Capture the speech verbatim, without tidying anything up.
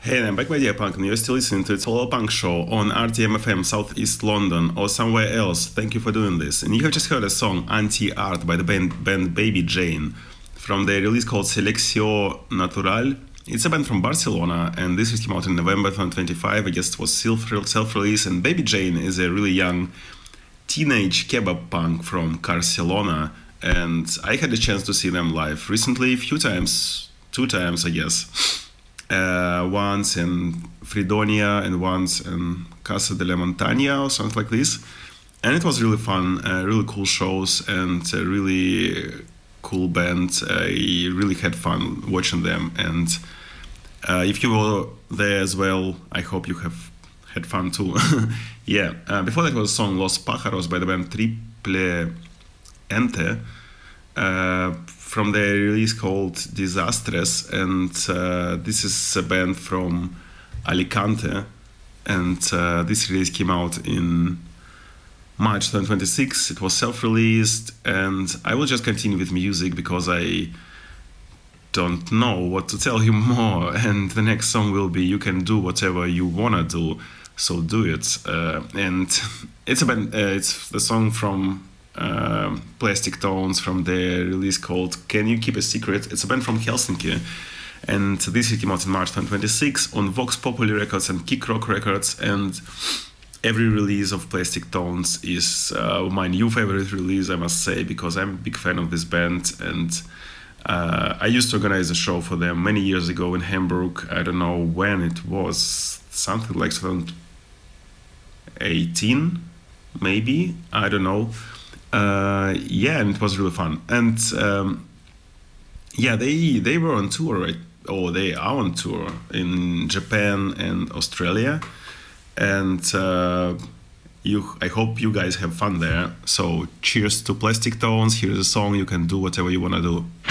Hey, I'm back by Dear Punk, and you're still listening to It's All a Punk Show on R T M F M, Southeast London, or somewhere else. Thank you for doing this. And you have just heard a song, Anti-Art, by the band, band Baby Jane, from their release called Selecció Natural. It's a band from Barcelona, and this came out in November twenty twenty-five. I guess it was self-release, and Baby Jane is a really young teenage kebab punk from Barcelona, and I had a chance to see them live recently, a few times, two times, I guess. Uh, once in Fridonia and once in Casa de la Montaña or something like this. And it was really fun, uh, really cool shows and a really cool band. I really had fun watching them. And uh, if you were there as well, I hope you have had fun too. yeah, uh, before that was a song Los Pájaros by the band Triple Ente. Uh, from their release called Desastres, and uh, this is a band from Alicante, and uh, this release came out in March twenty twenty-six. It was self-released, and I will just continue with music because I don't know what to tell you more, and the next song will be You Can Do Whatever You Wanna Do, so do it. Uh, and it's a band, uh, it's the song from Uh, Plastic Tones from their release called Can You Keep a Secret? It's a band from Helsinki, and this came out in March twenty twenty-six on Vox Populi Records and Kick Rock Records, and every release of Plastic Tones is uh, my new favorite release, I must say, because I'm a big fan of this band, and uh, I used to organize a show for them many years ago in Hamburg. I don't know when it was, something like twenty eighteen maybe, I don't know. Uh, yeah, and it was really fun. And um, yeah, they they were on tour, right? Or they are on tour in Japan and Australia. And uh, you, I hope you guys have fun there. So cheers to Plastic Tones. Here's a song You Can Do Whatever You Wanna Do.